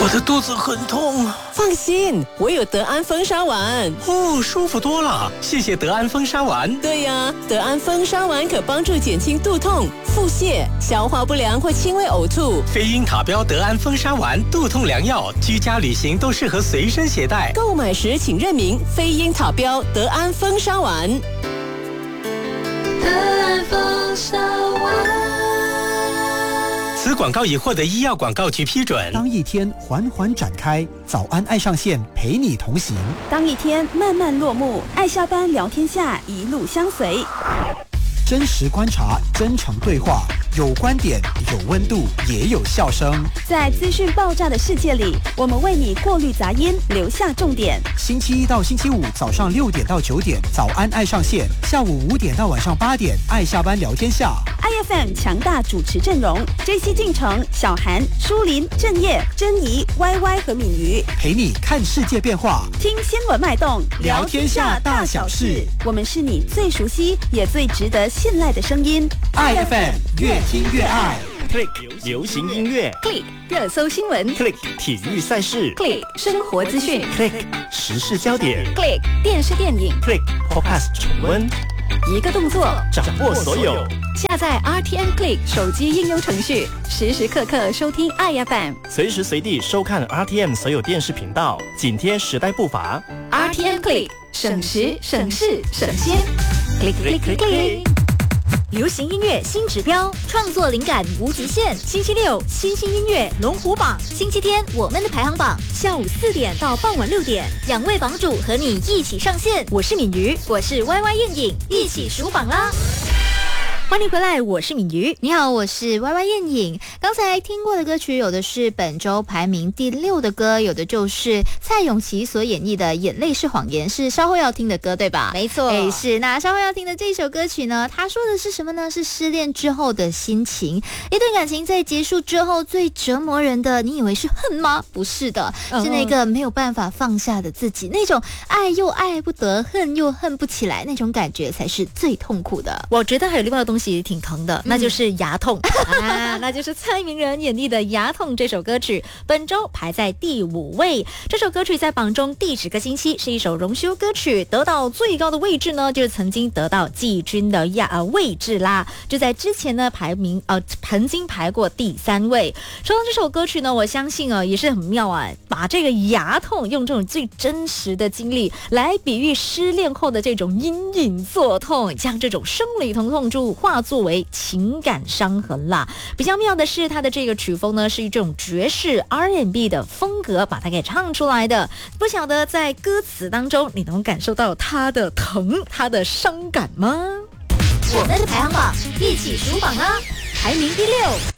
我的肚子很痛。 放心，我有德安风沙丸。 哦，舒服多了，谢谢德安风沙丸。 对呀，德安风沙丸可帮助减轻肚痛、腹泻、消化不良或轻微呕吐。 飞鹰塔标德安风沙丸，肚痛良药，居家旅行都适合随身携带。 购买时请认明飞鹰塔标德安风沙丸。 德安风沙丸。 此广告已获得医药广告局批准。 当一天缓缓展开，早安爱上线陪你同行。 当一天慢慢落幕，爱下班聊天下一路相随。 真实观察，真诚对话，有观点，有温度，也有笑声。 在资讯爆炸的世界里，我们为你过滤杂音，留下重点。 星期一到星期五早上6点到9点，早安爱上线；下午5点到晚上8点，爱下班聊天下。 IFM 强大主持阵容 ：JC 进城、小韩、舒林、郑业、珍妮、YY 和敏瑜， 陪你看世界变化， 听新闻脉动， 聊天下大小事。 我们是你最熟悉也最值得信赖的声音。 IFM 越听越爱。 Click 流行音乐 Click 热搜新闻 ，Click 体育赛事 ，Click 生活资讯 ，Click 时事焦点 ，Click 电视电影 ，Click Podcast 重温， 一个动作掌握所有。 下载 RTM Click 手机应用程序，时时刻刻收听IFM， 随时随地收看 RTM 所有电视频道，紧贴时代步伐。 RTM Click 省时省事省心 ，Click Click Click Click。 流行音乐新指标，创作灵感无极限。星期六新兴音乐龙虎榜，星期天我们的排行榜，下午4点到傍晚6点，2位榜主和你一起上线。我是敏瑜，我是 YY 燕颖，一起数榜啦！欢迎回来，我是敏瑜。 你好，我是 YY 燕颖。刚才听过的歌曲，有的是本周排名第6的歌，有的就是蔡咏琪所演绎的《眼泪是谎言》，是稍后要听的歌，对吧？ 没错， 是。那稍后要听的这首歌曲呢，它说的是什么呢？是失恋之后的心情。一段感情在结束之后，最折磨人的，你以为是恨吗？不是的，是那个没有办法放下的自己，那种爱又爱不得，恨又恨不起来，那种感觉才是最痛苦的。 我觉得还有另外的东西挺疼的，那就是牙痛那就是蔡明仁演绎的《牙痛》这首歌曲，本周排在第5位。这首歌曲在榜中第10个星期，是一首荣休歌曲，得到最高的位置呢，就是曾经得到季军的位置啦。就在之前呢，曾经排过第3位。说到这首歌曲呢，我相信也是很妙啊，把这个牙痛用这种最真实的经历来比喻失恋后的这种隐隐作痛，将这种生理疼痛化作为情感伤痕啦。比较妙的是，它的这个曲风呢是一种爵士 R&B 的风格，把它给唱出来的。不晓得在歌词当中，你能感受到它的疼，它的伤感吗？ 我们的排行榜一起数榜啦，排名第6。